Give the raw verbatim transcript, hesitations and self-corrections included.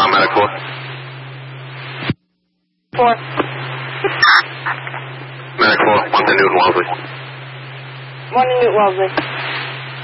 on Medic four. Four. Medic four, one to Newton Wellesley. One to Newton Wellesley.